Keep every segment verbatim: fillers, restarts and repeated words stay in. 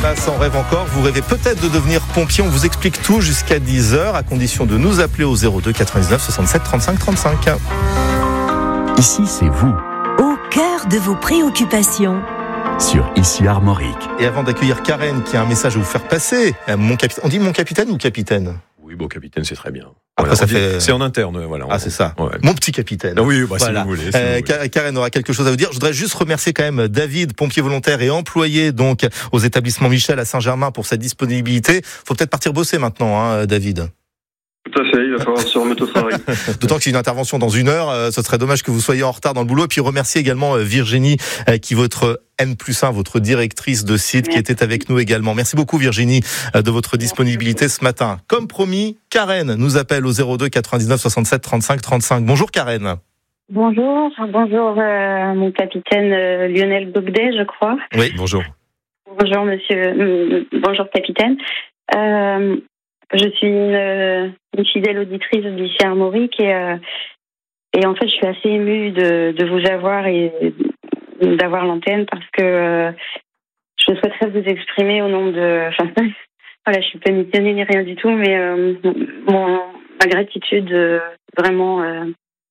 Hamas en rêve encore. Vous rêvez peut-être de devenir pompier. On vous explique tout jusqu'à dix heures, à condition de nous appeler au zéro deux quatre-vingt-dix-neuf soixante-sept trente-cinq trente-cinq. Ici, c'est vous, au cœur de vos préoccupations. Sur Ici Armorique. Et avant d'accueillir Karen, qui a un message à vous faire passer, mon capitaine. On dit mon capitaine ou capitaine ? Oui, bon, capitaine, c'est très bien. Après, voilà, ça dit, fait... C'est en interne, voilà. Ah, c'est ça. Ouais. Mon petit capitaine. Ah oui, bah, voilà. si vous voulez. Si euh, vous voulez. Karen aura quelque chose à vous dire. Je voudrais juste remercier quand même David, pompier volontaire et employé donc aux établissements Michel à Saint-Germain pour sa disponibilité. Faut peut-être partir bosser maintenant, hein, David. Tout à fait, il va falloir se remettre au travail. D'autant que c'est une intervention dans une heure, euh, ce serait dommage que vous soyez en retard dans le boulot. Et puis remercier également euh, Virginie, euh, qui est votre N plus un, votre directrice de site, qui était avec nous également. Merci beaucoup Virginie euh, de votre disponibilité ce matin. Comme promis, Karen nous appelle au zéro deux quatre-vingt-dix-neuf soixante-sept trente-cinq trente-cinq. Bonjour Karen. Bonjour, bonjour euh, mon capitaine euh, Lionel Bogdet, je crois. Oui, bonjour. Bonjour monsieur, euh, bonjour capitaine. Euh, Je suis une, une fidèle auditrice d'ici Armorique et, euh, et en fait je suis assez émue de, de vous avoir et d'avoir l'antenne parce que euh, je souhaiterais vous exprimer au nom de... Enfin, voilà, je suis pas missionnée ni rien du tout, mais euh, mon, ma gratitude euh, vraiment euh,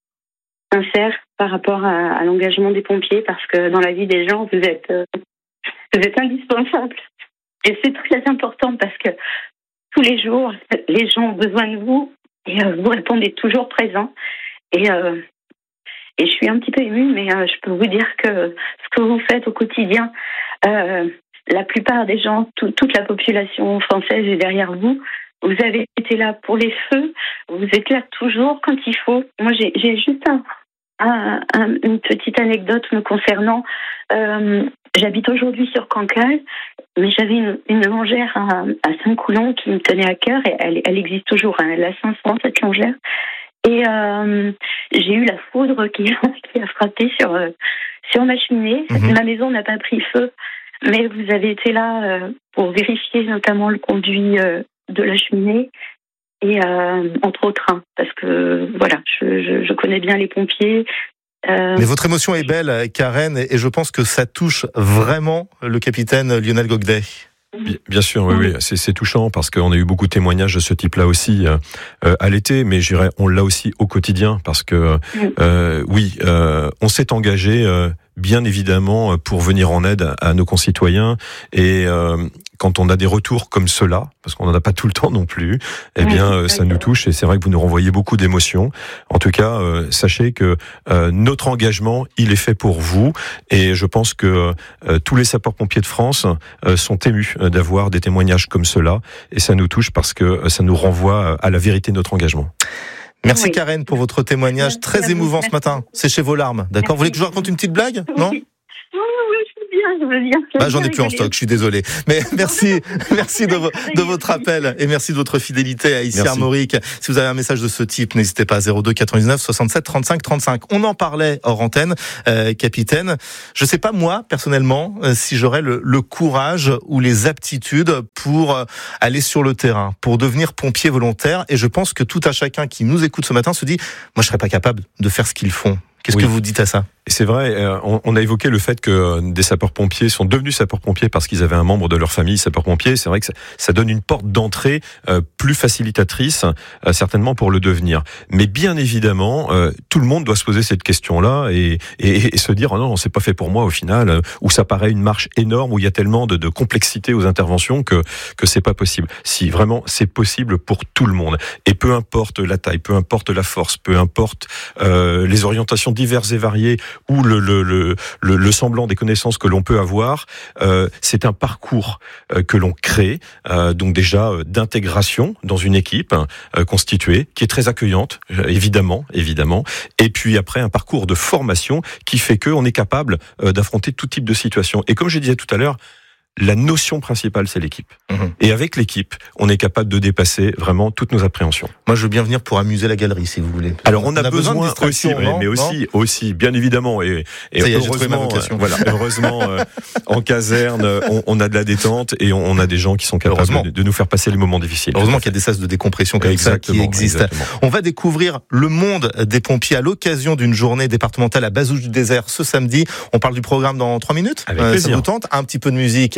sincère par rapport à, à l'engagement des pompiers parce que dans la vie des gens, vous êtes, euh, vous êtes indispensables. Et c'est très important parce que tous les jours, les gens ont besoin de vous et euh, vous répondez toujours présent. Et, euh, et je suis un petit peu émue, mais euh, je peux vous dire que ce que vous faites au quotidien, euh, la plupart des gens, tout, toute la population française est derrière vous. Vous avez été là pour les feux, vous êtes là toujours quand il faut. Moi, j'ai, j'ai juste un, un, un, une petite anecdote me concernant. Euh, J'habite aujourd'hui sur Cancale, mais j'avais une, une longère à, à Saint-Coulon qui me tenait à cœur et elle, elle existe toujours. Hein, elle a cinq cents, cette longère. Et euh, j'ai eu la foudre qui, qui a frappé sur, euh, sur ma cheminée. Mmh. Ma maison n'a pas pris feu, mais vous avez été là euh, pour vérifier notamment le conduit euh, de la cheminée et euh, entre autres, hein, parce que voilà, je, je, je connais bien les pompiers. Euh... Mais votre émotion est belle, Karen, et je pense que ça touche vraiment le capitaine Lionel Bogdet. Bien sûr, oui, oui, c'est, c'est touchant parce qu'on a eu beaucoup de témoignages de ce type-là aussi euh, à l'été, mais je dirais on l'a aussi au quotidien parce que euh, oui, euh, on s'est engagé euh, bien évidemment pour venir en aide à, à nos concitoyens et euh, quand on a des retours comme ceux-là, parce qu'on n'en a pas tout le temps non plus, eh bien euh, ça nous touche et c'est vrai que vous nous renvoyez beaucoup d'émotions. En tout cas, euh, sachez que euh, notre engagement, il est fait pour vous et je pense que euh, tous les sapeurs-pompiers de France euh, sont émus d'avoir des témoignages comme ceux-là et ça nous touche parce que ça nous renvoie à la vérité de notre engagement. Merci oui. Karen pour votre témoignage très Merci émouvant ce matin. Séchez vos larmes, d'accord ? Vous voulez que je vous raconte une petite blague ? Non ? Oui, oui, je veux bien, je veux bien. Je veux bah, j'en bien ai plus en rigoler. stock, je suis désolé. Mais merci, merci de, vo- de votre appel et merci de votre fidélité à Ici Merci. Armorique. Si vous avez un message de ce type, n'hésitez pas à zéro deux quatre-vingt-dix-neuf soixante-sept trente-cinq trente-cinq. On en parlait hors antenne, euh, capitaine. Je sais pas moi, personnellement, euh, si j'aurais le, le courage ou les aptitudes pour euh, aller sur le terrain, pour devenir pompier volontaire. Et je pense que tout à chacun qui nous écoute ce matin se dit, moi je serais pas capable de faire ce qu'ils font. Qu'est-ce Oui. que vous dites à ça ? Et c'est vrai, euh, on, on a évoqué le fait que des sapeurs-pompiers sont devenus sapeurs-pompiers parce qu'ils avaient un membre de leur famille sapeurs-pompiers. C'est vrai que ça, ça donne une porte d'entrée euh, plus facilitatrice, euh, certainement pour le devenir. Mais bien évidemment, euh, tout le monde doit se poser cette question-là et, et, et se dire oh non, c'est pas fait pour moi au final, euh, où ça paraît une marche énorme, où il y a tellement de, de complexité aux interventions que que c'est pas possible. Si vraiment c'est possible pour tout le monde, et peu importe la taille, peu importe la force, peu importe euh, les orientations diverses et variées ou le, le, le, le, le semblant des connaissances que l'on peut avoir, euh, c'est un parcours euh, que l'on crée, euh, donc déjà euh, d'intégration dans une équipe euh, constituée, qui est très accueillante, euh, évidemment, évidemment, et puis après un parcours de formation qui fait qu'on est capable euh, d'affronter tout type de situation. Et comme je disais tout à l'heure, la notion principale, c'est l'équipe. Mmh. Et avec l'équipe, on est capable de dépasser vraiment toutes nos appréhensions. Moi, je veux bien venir pour amuser la galerie, si vous voulez. Alors, on, on a, a besoin, besoin, besoin de aussi, non, mais aussi, non aussi, bien évidemment, et, et Ça y est, heureusement, euh, voilà, heureusement, euh, en caserne, on, on a de la détente et on, on a des gens qui sont capables de, de nous faire passer les moments difficiles. Heureusement qu'il y a des sas de décompression comme exactement, ça qui existent. Exactement. On va découvrir le monde des pompiers à l'occasion d'une journée départementale à Bazouge du Désert ce samedi. On parle du programme dans trois minutes. Avec euh, plaisir. Ça vous tente ? Un petit peu de musique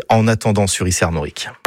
en attendant sur ici Armorique.